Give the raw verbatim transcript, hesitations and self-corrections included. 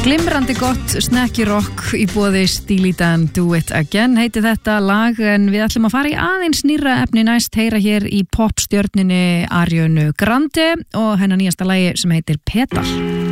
Glimrandi gott snekkjurokk í boði Steely Dan Do It Again heiti þetta lag, en við ætlum að fara í aðeins nýrra efni næst, heyra hér í popstjörninni Arianu Grande og hennar nýjasta lagi sem heitir Pedal.